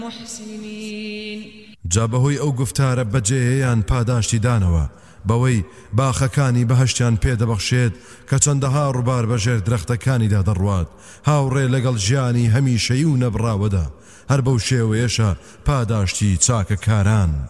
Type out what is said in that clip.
محسنين جا بەهۆی ئەو گفتارە بەجێهێیان پاداشتی دانەوە بەوەی باخەکانی بەهەشتیان پێدەبەخشێت کە چەندەها ڕووبار بەژێر درەختەکانیدا دەڕوات هاوڕێ لەگەڵ ژیانی هەمیشەیی و نەبڕاوەدا هەر بەو شێوەیەشە پاداشتی چاکەکاران